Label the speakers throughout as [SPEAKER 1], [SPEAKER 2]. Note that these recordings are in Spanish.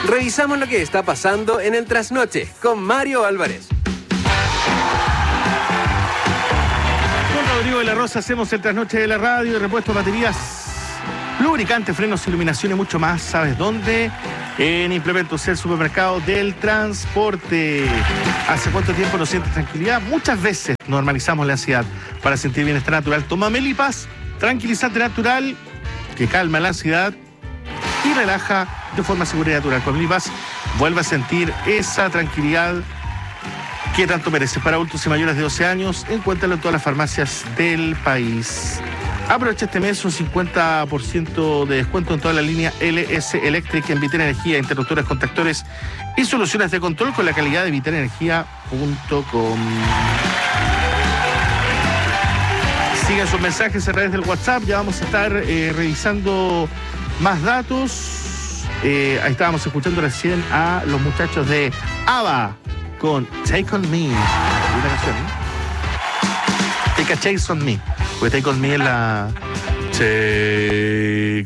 [SPEAKER 1] Revisamos lo que está pasando en el trasnoche con Mario Álvarez.
[SPEAKER 2] Con Rodrigo de la Rosa hacemos el trasnoche de la radio, de repuesto de baterías, lubricantes, frenos, iluminación y mucho más. ¿Sabes dónde? En Implementos, el supermercado del transporte. ¿Hace cuánto tiempo no sientes tranquilidad? Muchas veces normalizamos la ansiedad. Para sentir bienestar natural, toma Melipas, tranquilizante natural que calma la ansiedad y relaja de forma segura y natural. Con Melipas vuelve a sentir esa tranquilidad que tanto merece. Para adultos y mayores de 12 años, encuéntralo en todas las farmacias del país. Aprovecha este mes un 50% de descuento en toda la línea LS Electric en Vital Energía, interruptores, contactores y soluciones de control con la calidad de vitalenergia.com. Sigan sus mensajes a través del WhatsApp, ya vamos a estar revisando más datos. Ahí estábamos escuchando recién a los muchachos de ABBA con Take On Me. Una canción, ¿eh? Take a Chase On Me. Porque Take On Me es la... Take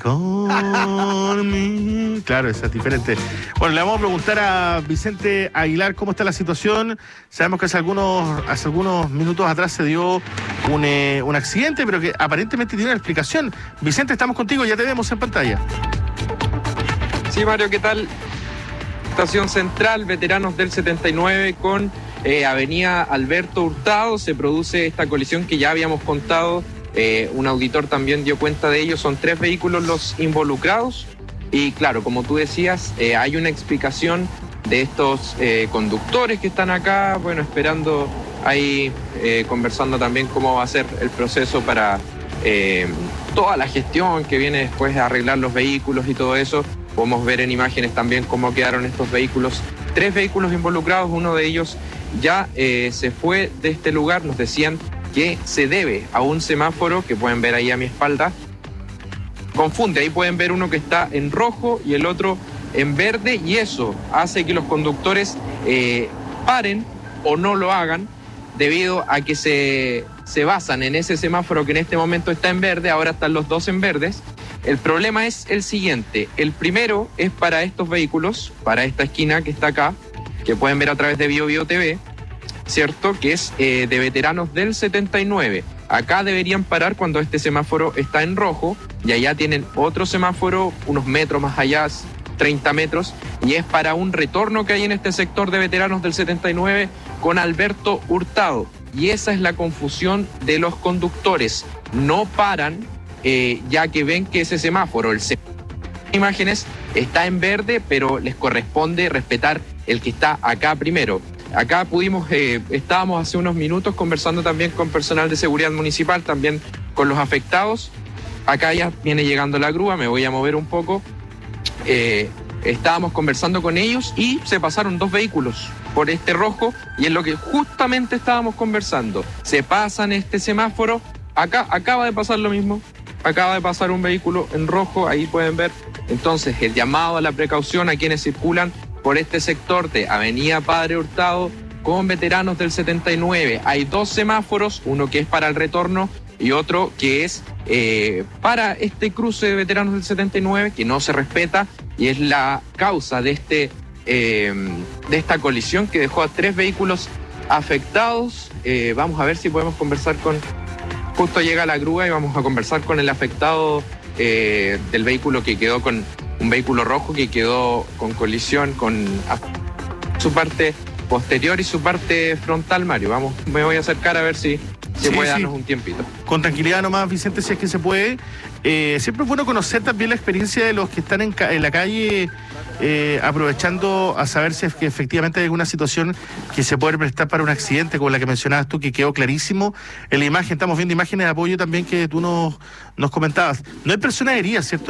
[SPEAKER 2] On Me. Claro, esa es diferente. Bueno, le vamos a preguntar a Vicente Aguilar cómo está la situación. Sabemos que hace algunos minutos atrás se dio un accidente, pero que aparentemente tiene una explicación. Vicente, estamos contigo, ya te vemos en pantalla.
[SPEAKER 3] Sí, Mario, ¿qué tal? Estación Central, veteranos del 79 con Avenida Alberto Hurtado. Se produce esta colisión que ya habíamos contado. Un auditor también dio cuenta de ello. Son 3 vehículos los involucrados. Y claro, como tú decías, hay una explicación de estos conductores que están acá, bueno, esperando ahí, conversando también cómo va a ser el proceso para toda la gestión que viene después de arreglar los vehículos y todo eso. Podemos ver en imágenes también cómo quedaron estos vehículos. 3 vehículos involucrados, uno de ellos ya se fue de este lugar. Nos decían que se debe a un semáforo que pueden ver ahí a mi espalda. Confunde, ahí pueden ver uno que está en rojo y el otro en verde, y eso hace que los conductores paren o no lo hagan debido a que se basan en ese semáforo que en este momento está en verde. Ahora están los dos en verdes. El problema es el siguiente. El primero es para estos vehículos, para esta esquina que está acá, que pueden ver a través de BioBio TV, ¿cierto? Que es de veteranos del 79. Acá deberían parar cuando este semáforo está en rojo, y allá tienen otro semáforo unos metros más allá, 30 metros, y es para un retorno que hay en este sector de veteranos del 79 con Alberto Hurtado. Y esa es la confusión de los conductores. No paran, ya que ven que ese semáforo, imágenes, está en verde, pero les corresponde respetar el que está acá primero. Acá estábamos hace unos minutos conversando también con personal de seguridad municipal, también con los afectados. Acá ya viene llegando la grúa, me voy a mover un poco. Estábamos conversando con ellos y se pasaron 2 vehículos por este rojo, y es lo que justamente estábamos conversando. Se pasan este semáforo, acá acaba de pasar lo mismo. Acaba de pasar un vehículo en rojo, ahí pueden ver. Entonces, el llamado a la precaución a quienes circulan por este sector de Avenida Padre Hurtado con veteranos del 79. Hay 2 semáforos, uno que es para el retorno y otro que es para este cruce de veteranos del 79, que no se respeta, y es la causa de esta colisión que dejó a 3 vehículos afectados. Vamos a ver si podemos conversar con... Justo llega la grúa y vamos a conversar con el afectado del vehículo que quedó con un vehículo rojo que quedó con colisión con su parte posterior y su parte frontal, Mario. Me voy a acercar a ver si puede darnos un tiempito.
[SPEAKER 2] Con tranquilidad nomás, Vicente, si es que se puede. Siempre es bueno conocer también la experiencia de los que están en la calle, aprovechando a saber si es que efectivamente hay alguna situación que se puede prestar para un accidente, como la que mencionabas tú, que quedó clarísimo en la imagen. Estamos viendo imágenes de apoyo también que tú nos comentabas. No hay personas heridas, ¿cierto?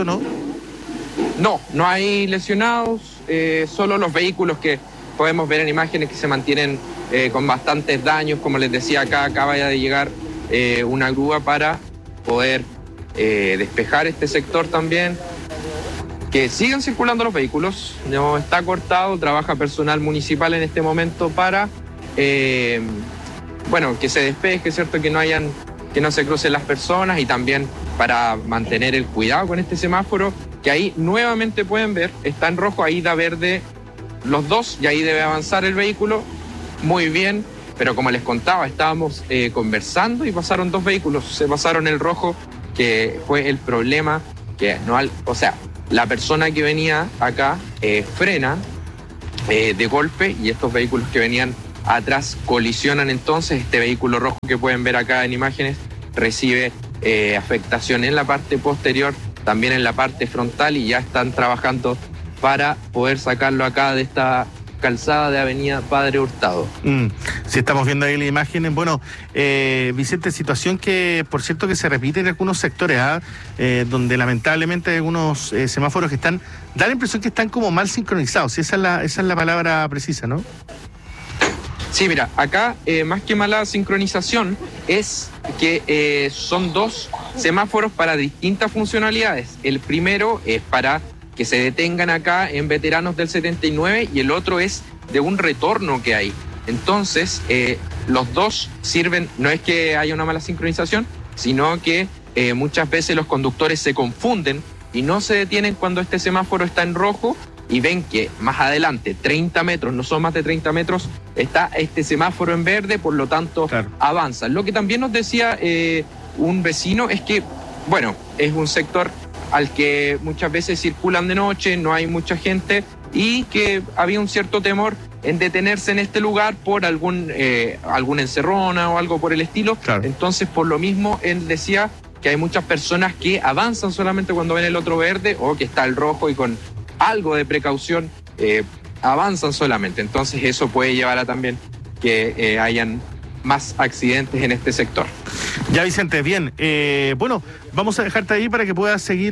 [SPEAKER 3] No hay lesionados, solo los vehículos que podemos ver en imágenes que se mantienen con bastantes daños. Como les decía, acá acaba de llegar una grúa para poder despejar este sector también. Que sigan circulando los vehículos, no está cortado, trabaja personal municipal en este momento para que se despeje, ¿cierto? Que no se crucen las personas, y también para mantener el cuidado con este semáforo, que ahí nuevamente pueden ver, está en rojo, ahí da verde los dos y ahí debe avanzar el vehículo. Muy bien, pero como les contaba, estábamos conversando y pasaron dos vehículos, se pasaron el rojo, que fue el problema, que no, o sea, la persona que venía acá frena de golpe y estos vehículos que venían atrás colisionan. Entonces este vehículo rojo que pueden ver acá en imágenes recibe afectación en la parte posterior, también en la parte frontal, y ya están trabajando para poder sacarlo acá de esta calzada de Avenida Padre Hurtado.
[SPEAKER 2] Si estamos viendo ahí las imágenes, bueno, Vicente, situación que por cierto que se repite en algunos sectores, donde lamentablemente hay algunos semáforos que están, da la impresión que están como mal sincronizados, esa es la palabra precisa, ¿no?
[SPEAKER 3] Sí, mira, acá más que mala sincronización es que son dos semáforos para distintas funcionalidades. El primero es para que se detengan acá en Veteranos del 79 y el otro es de un retorno que hay. Entonces, los dos sirven, no es que haya una mala sincronización, sino que muchas veces los conductores se confunden y no se detienen cuando este semáforo está en rojo y ven que más adelante, 30 metros, no son más de 30 metros, está este semáforo en verde, por lo tanto, claro, avanzan. Lo que también nos decía un vecino es que, bueno, es un sector al que muchas veces circulan de noche, no hay mucha gente y que había un cierto temor en detenerse en este lugar por alguna encerrona o algo por el estilo. Claro. Entonces, por lo mismo, él decía que hay muchas personas que avanzan solamente cuando ven el otro verde o que está el rojo y con algo de precaución avanzan solamente. Entonces, eso puede llevar a también que hayan más accidentes en este sector.
[SPEAKER 2] Ya, Vicente, bien. Bueno, vamos a dejarte ahí para que puedas seguir,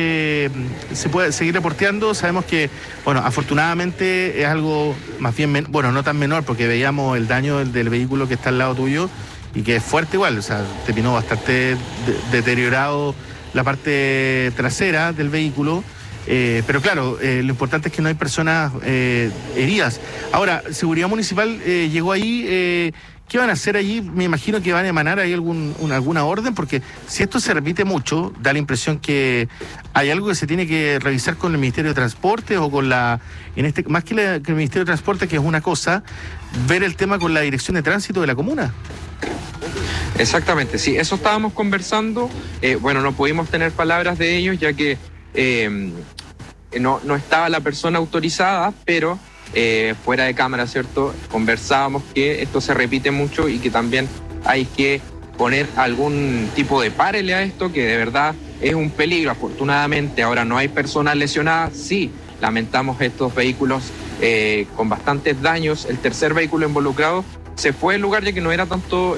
[SPEAKER 2] se pueda seguir reporteando. Sabemos que, bueno, afortunadamente es algo más bien, bueno, no tan menor, porque veíamos el daño del vehículo que está al lado tuyo y que es fuerte igual, o sea, terminó bastante deteriorado la parte trasera del vehículo. Pero claro, lo importante es que no hay personas heridas. Ahora, Seguridad Municipal llegó ahí. ¿Qué van a hacer allí? Me imagino que van a emanar ahí alguna orden, porque si esto se repite mucho, da la impresión que hay algo que se tiene que revisar con el Ministerio de Transporte o con más que el Ministerio de Transporte, que es una cosa, ver el tema con la Dirección de Tránsito de la comuna.
[SPEAKER 3] Exactamente, sí, eso estábamos conversando. Bueno, no pudimos tener palabras de ellos ya que no estaba la persona autorizada, pero fuera de cámara, ¿cierto? Conversábamos que esto se repite mucho y que también hay que poner algún tipo de párele a esto, que de verdad es un peligro. Afortunadamente ahora no hay personas lesionadas. Sí, lamentamos estos vehículos con bastantes daños. El tercer vehículo involucrado se fue del lugar ya que no era tanto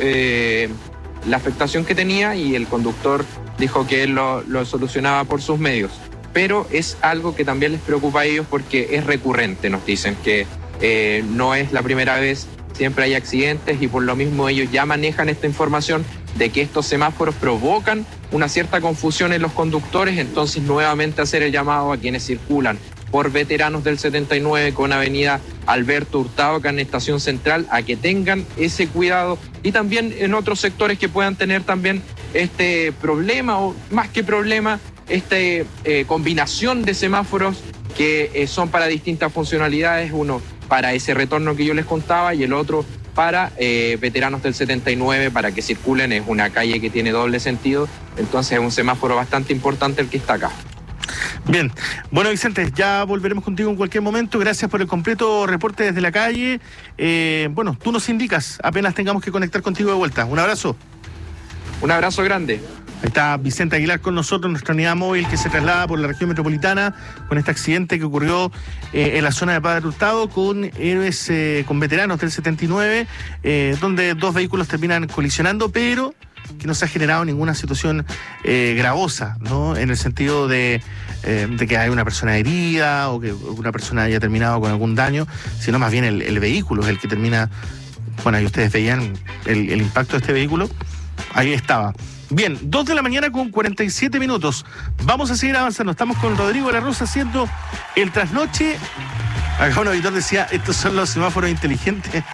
[SPEAKER 3] la afectación que tenía y el conductor dijo que él lo solucionaba por sus medios. Pero es algo que también les preocupa a ellos porque es recurrente, nos dicen que no es la primera vez, siempre hay accidentes y por lo mismo ellos ya manejan esta información de que estos semáforos provocan una cierta confusión en los conductores. Entonces nuevamente hacer el llamado a quienes circulan por Veteranos del 79 con Avenida Alberto Hurtado acá en Estación Central, a que tengan ese cuidado y también en otros sectores que puedan tener también este problema o más que problema, esta combinación de semáforos que son para distintas funcionalidades, uno para ese retorno que yo les contaba y el otro para Veteranos del 79 para que circulen. Es una calle que tiene doble sentido, entonces es un semáforo bastante importante el que está acá.
[SPEAKER 2] Bien, bueno, Vicente, ya volveremos contigo en cualquier momento. Gracias por el completo reporte desde la calle. Bueno, tú nos indicas apenas tengamos que conectar contigo de vuelta. Un abrazo.
[SPEAKER 3] Un abrazo grande.
[SPEAKER 2] Ahí está Vicente Aguilar con nosotros, nuestra unidad móvil que se traslada por la región metropolitana con este accidente que ocurrió en la zona de Padre Hurtado con héroes, con veteranos del 79, donde dos vehículos terminan colisionando, pero que no se ha generado ninguna situación gravosa, ¿no? En el sentido de que hay una persona herida o que una persona haya terminado con algún daño, sino más bien el vehículo es el que termina. Bueno, ahí ustedes veían el impacto de este vehículo, ahí estaba. Bien, 2 de la mañana con 47 minutos. Vamos a seguir avanzando. Estamos con Rodrigo de la Rosa haciendo el trasnoche. Acá un auditor decía, estos son los semáforos inteligentes.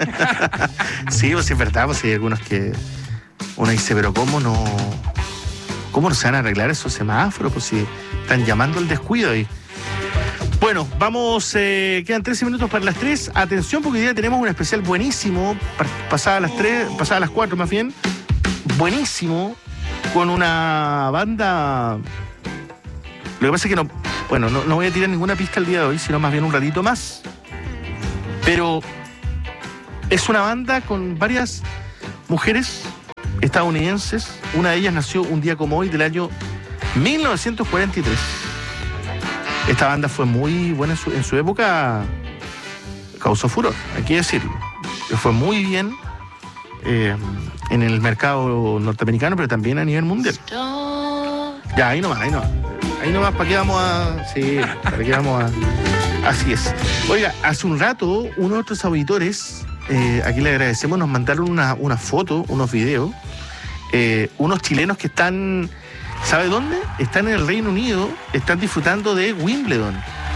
[SPEAKER 2] Sí, pues es verdad, pues hay algunos que uno dice, pero ¿cómo no se van a arreglar esos semáforos? Pues si están llamando al descuido ahí. Bueno, vamos, quedan 13 minutos para las 3. Atención, porque hoy día tenemos un especial buenísimo, pasadas las 4 más bien. Buenísimo, con una banda. Lo que pasa es que no voy a tirar ninguna pista el día de hoy, sino más bien un ratito más. Pero es una banda con varias mujeres estadounidenses. Una de ellas nació un día como hoy del año 1943. Esta banda fue muy buena en su época, causó furor, hay que decirlo. Fue muy bien en el mercado norteamericano, pero también a nivel mundial. Ya, ahí nomás, ¿para qué vamos a...? Sí, ¿para qué vamos a...? Así es. Oiga, hace un rato, uno de otros auditores, aquí le agradecemos, nos mandaron una foto, unos videos, unos chilenos que están... ¿Sabe dónde? Están en el Reino Unido, están disfrutando de Wimbledon.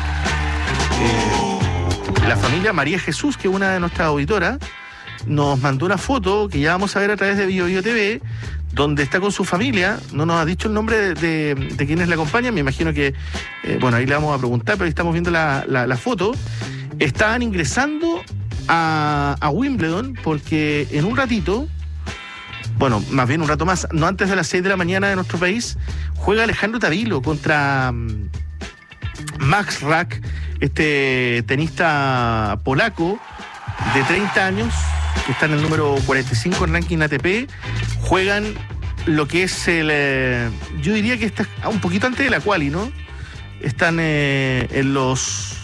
[SPEAKER 2] La familia María Jesús, que es una de nuestras auditoras, nos mandó una foto que ya vamos a ver a través de BioBio TV, donde está con su familia. No nos ha dicho el nombre de quienes la acompañan, me imagino que, ahí le vamos a preguntar, pero ahí estamos viendo la foto. Estaban ingresando a Wimbledon porque en un ratito, más bien un rato más, no antes de las 6 de la mañana de nuestro país, juega Alejandro Tavilo contra Max Rack, este tenista polaco de 30 años, que está en el número 45 en ranking ATP. Juegan lo que es yo diría que está un poquito antes de la quali, ¿no? Están en los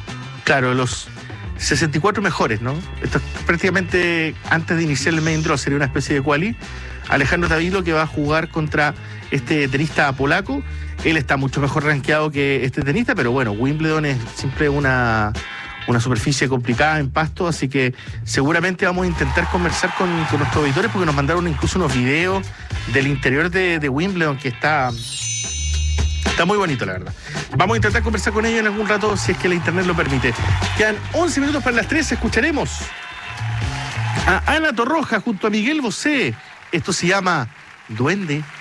[SPEAKER 2] 64 mejores, ¿no? Esto es prácticamente antes de iniciar el main draw, sería una especie de quali. Alejandro Tavilo, que va a jugar contra este tenista polaco. Él está mucho mejor rankeado que este tenista, pero Wimbledon es siempre una superficie complicada en pasto, así que seguramente vamos a intentar conversar con nuestros auditores, porque nos mandaron incluso unos videos del interior de Wimbledon, que está muy bonito, la verdad. Vamos a intentar conversar con ellos en algún rato, si es que la internet lo permite. Quedan 11 minutos para las 3, escucharemos a Ana Torroja junto a Miguel Bosé. Esto se llama Duende.